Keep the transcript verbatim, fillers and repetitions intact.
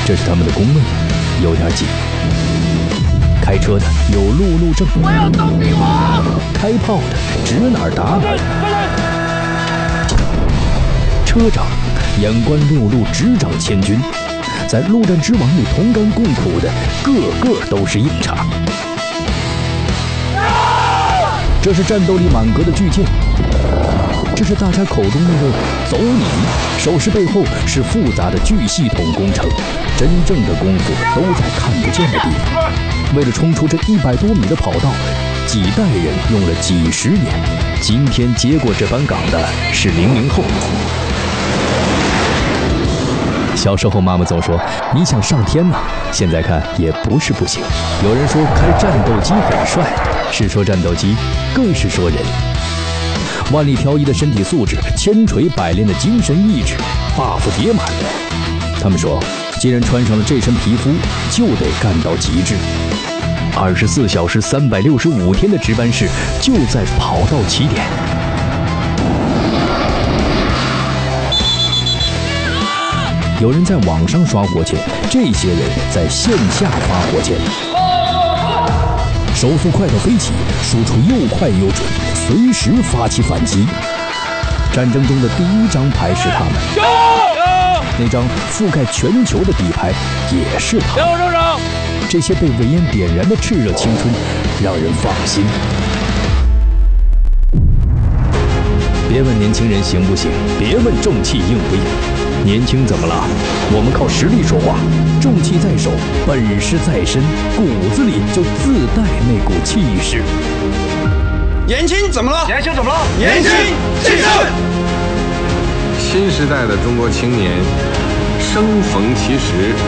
这是他们的工位，有点紧。开车的有陆路政， 我要当帝王； 开炮的指哪儿打哪儿。车长眼观六路，执掌千军，在陆战之王里同甘共苦的，个个都是硬茬。这是战斗力满格的巨舰，这是大家口中那个走你，手势背后是复杂的巨系统工程，真正的功夫都在看不见的地方。为了冲出这一百多米的跑道，几代人用了几十年。今天接过这班岗的是零零后。小时候妈妈总说你想上天呐，现在看也不是不行。有人说开战斗机很帅，是说战斗机，更是说人。万里挑一的身体素质，千锤百炼的精神意志 ，buff 叠满。他们说，既然穿上了这身皮肤，就得干到极致。二十四小时、三百六十五天的值班室就在跑道起点。有人在网上刷火箭，这些人在线下发火箭。手速快到飞起，输出又快又准，随时发起反击。战争中的第一张牌是他们，那张覆盖全球的底牌也是他们。这些被伟烟点燃的炽热青春，让人放心。别问年轻人行不行，别问重器硬不硬，年轻怎么了？我们靠实力说话，重器在手，本事在身，骨子里就自带那股气势。 年轻怎么了？ 年轻怎么了？ 年轻气盛。 新时代的中国青年，生逢其时。